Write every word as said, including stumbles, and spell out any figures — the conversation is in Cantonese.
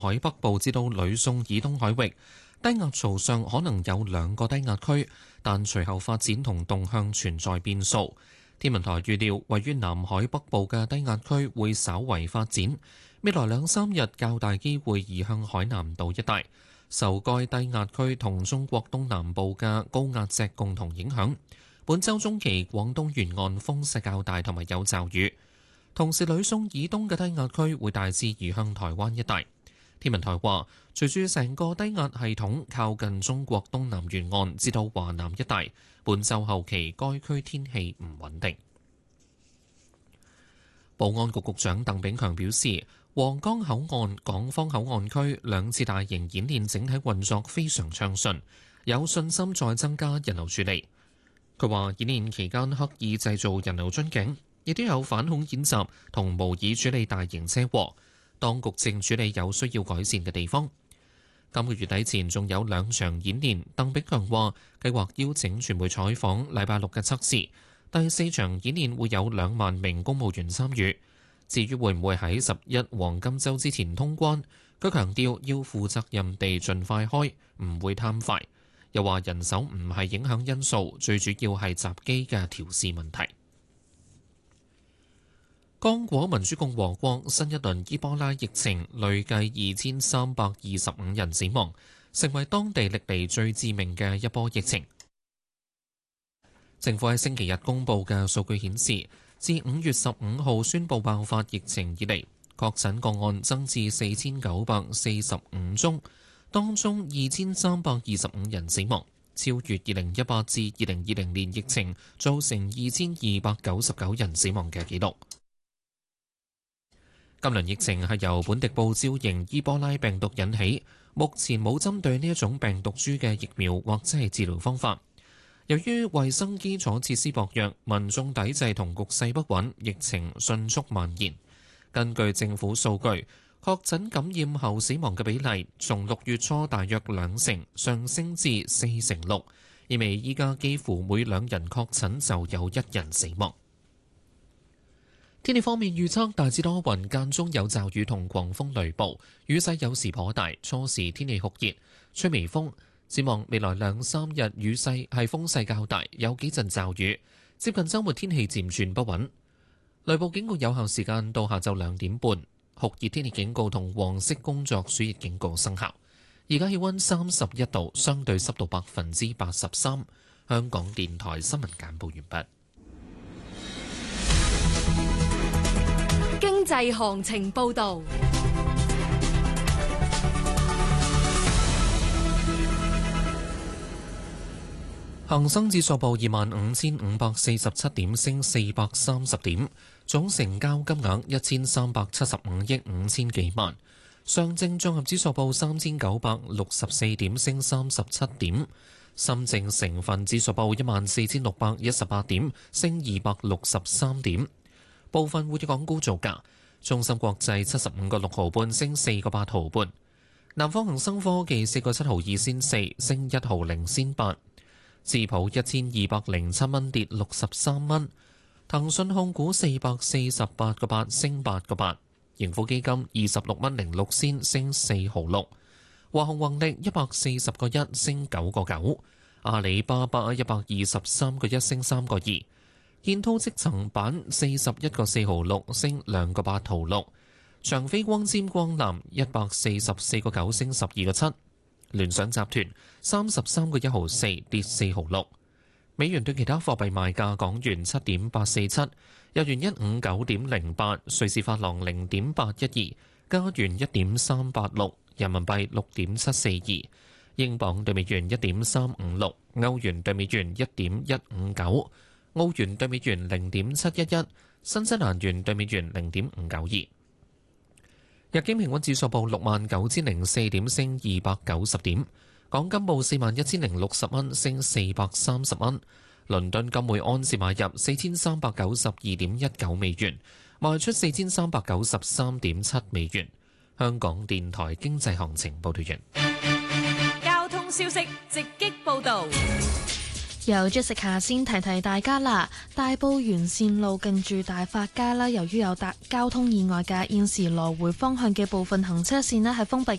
海北部至到呂宋以東海域，低壓槽上可能有兩個低壓區，但隨後發展同動向存在變數。天文台預料，位於南海北部嘅低壓區會稍為發展，未來兩三日較大機會移向海南島一帶，受該低壓區同中國東南部嘅高壓脊共同影響。本週中期廣東沿岸風勢較大，同埋有驟雨。同時，呂宋以東嘅低壓區會大致移向台灣一帶。天文台話，隨住成個低壓系統靠近中國東南沿岸至到華南一帶，本週後期該區天氣唔穩定。保安局局長鄧炳強表示，皇崗口岸、港方口岸區兩次大型演練整體運作非常暢順，有信心再增加人流處理。佢話，演練期間刻意製造人流樽頸，亦都有反恐演習同模擬處理大型車禍。當局正處理有需要改善嘅地方。今個月底前仲有兩場演練，鄧炳強話計劃邀請傳媒採訪禮拜六嘅測試。第四場演練會有兩萬名公務員參與。至於會唔會喺十一黃金週之前通關，佢強調要負責任地盡快開，唔會貪快。又話人手唔係影響因素，最主要係閘機嘅調試問題。剛果民主共和國新一輪伊波拉疫情累計二千三百二十五人死亡，成為當地歷嚟最致命嘅一波疫情。政府喺星期日公布嘅數據顯示，自五月十五號宣布爆發疫情以嚟，確診個案增至四千九百四十五宗，當中二千三百二十五人死亡，超越二零一八至二零二零年疫情造成二千二百九十九人死亡嘅紀錄。今輪疫情係由本迪布招型伊波拉病毒引起，目前冇針對呢一種病毒株嘅疫苗或者係治療方法。由於衛生基礎設施薄弱，民眾抵制同局勢不穩，疫情迅速蔓延。根據政府數據，確診感染後死亡嘅比例從六月初大約兩成上升至四成六，意味依家幾乎每兩人確診就有一人死亡。天氣方面預測大致多雲，間中有驟雨同狂風雷暴，雨勢有時頗大，初時天氣酷熱，吹微風。展望未來兩三日雨勢係風勢較大，有幾陣驟雨。接近週末天氣漸轉不穩，雷暴警告有效時間到下晝兩點半，酷熱天氣警告同黃色工作暑熱警告生效。而家氣溫三十一度，相對濕度百分之八十三。香港電台新聞簡報完畢。 經濟行情報導。 恒生指數報二萬五千五百四十七點，升四百三十點，總成交金額一千三百七十五億五千幾萬。上證綜合指數報三千九百六十四點，升三十七點。深證成分指數報一萬四千六百一十八點，升二百六十三點。部分活躍港股造價，中芯國際七十五個六毫半，升四個八毫半。南方恒生科技四個七毫二仙四，升一毫零仙八。智普一千二百零七蚊，跌六十三蚊。騰訊控股四百四十八個八，升八個八。盈富基金二十六蚊零六仙，升四毫六。華虹宏力一百四十個一，升九個九。阿里巴巴一百二十三個一，升三個二。建滔積層板四十一個四毫六，升兩個八毫六。長飛光纖光纜一百四十四個九，升十二個七。聯想集團三十三個一毫四，跌四毫六。美元對其他貨幣賣價：港元七點八四七，日元一五九點零八，瑞士法郎零點八一二，加元一點三八六，人民幣六點七四二，英鎊對美元一點三五六，歐元對美元一點一五九，澳元對美元零點七一一，新西蘭元對美元零點五九二。日經平均指數報六萬九千零四點，升二百九十點。港金報四萬一千零六十蚊，升四百三十蚊。倫敦金每安士買入四千三百九十二點一九美元，賣出四千三百九十三點七美元。香港電台經濟行情報道完。 交通消息直擊報導。 由 Jessica 先提提大家啦，大埔沿線路近住大發街啦，由於有大交通意外嘅，現時來回方向嘅部分行車線呢係封閉緊。